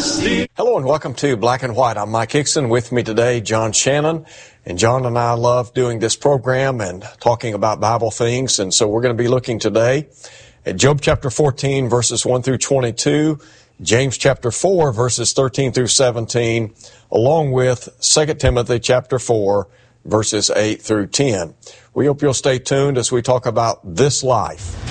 Hello and welcome to Black and White. I'm Mike Hickson. With me today, John Shannon. And John and I love doing this program and talking about Bible things. And so we're going to be looking today at Job chapter 14, verses 1 through 22, James chapter 4, verses 13 through 17, along with 2 Timothy chapter 4, verses 8 through 10. We hope you'll stay tuned as we talk about this life.